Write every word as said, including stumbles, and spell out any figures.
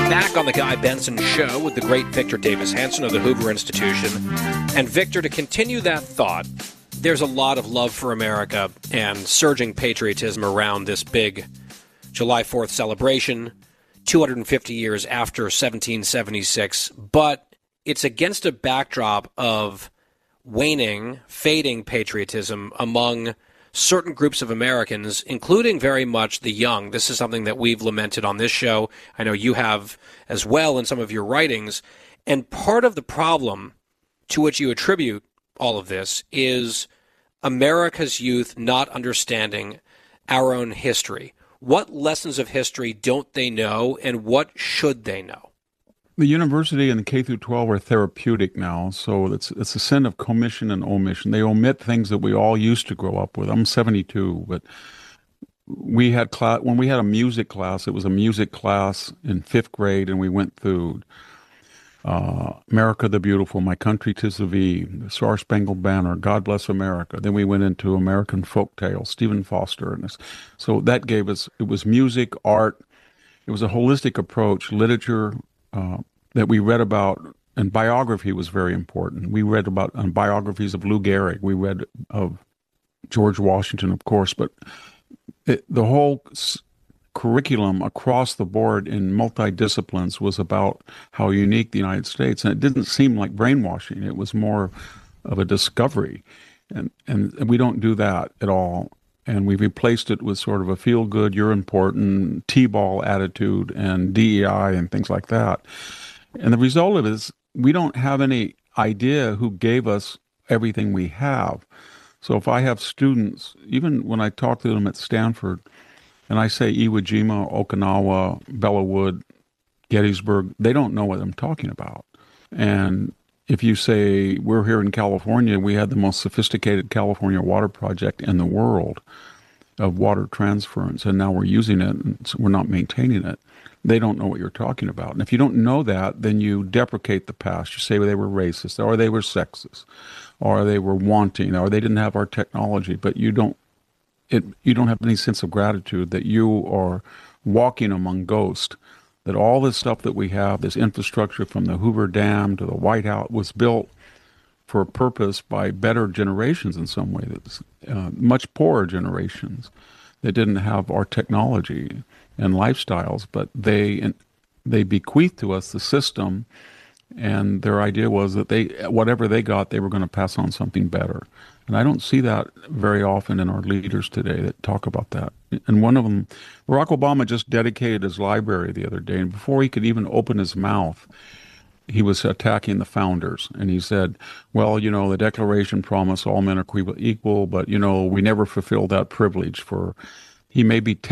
Back on the Guy Benson Show with the great Victor Davis Hanson of the Hoover Institution. And Victor, to continue that thought, there's a lot of love for America and surging patriotism around this big July fourth celebration, two hundred fifty years after seventeen seventy-six, but it's against a backdrop of waning, fading patriotism among certain groups of Americans, including very much the young. This is something that we've lamented on this show. I know you have as well in some of your writings. And part of the problem to which you attribute all of this is America's youth not understanding our own history. What lessons of history don't they know, and what should they know? The university and the K through twelve are therapeutic now, so it's it's a sin of commission and omission. They omit things that we all used to grow up with. I'm seventy-two, but we had class when we had a music class. It was a music class in fifth grade, and we went through uh, America the Beautiful, My Country 'Tis of Thee, the Star Spangled Banner, God Bless America. Then we went into American folk tales, Stephen Foster, and this. So that gave us, it was music, art. It was a holistic approach, literature. Uh, that we read about, and biography was very important. We read about um, biographies of Lou Gehrig. We read of George Washington, of course, but it, the whole s- curriculum across the board in multidisciplines was about how unique the United States, and it didn't seem like brainwashing. It was more of a discovery, and, and we don't do that at all. And we replaced it with sort of a feel-good, you're important, T-ball attitude and D E I and things like that. And the result of it is we don't have any idea who gave us everything we have. So if I have students, even when I talk to them at Stanford, and I say Iwo Jima, Okinawa, Bellawood, Gettysburg, they don't know what I'm talking about. And if you say, we're here in California, we had the most sophisticated California water project in the world of water transference, and now we're using it, and so we're not maintaining it. They don't know what you're talking about. And if you don't know that, then you deprecate the past. You say well, they were racist, or they were sexist, or they were wanting, or they didn't have our technology, but you don't it you don't have any sense of gratitude that you are walking among ghosts, that all this stuff that we have, this infrastructure from the Hoover Dam to the White House, was built for a purpose by better generations in some way, that's uh, much poorer generations that didn't have our technology and lifestyles, but they they bequeathed to us the system, and their idea was that they whatever they got, they were going to pass on something better. And I don't see that very often in our leaders today that talk about that. And one of them, Barack Obama just dedicated his library the other day, and before he could even open his mouth, he was attacking the founders. And he said, well, you know, the Declaration promised all men are equal, but, you know, we never fulfilled that privilege for, he may be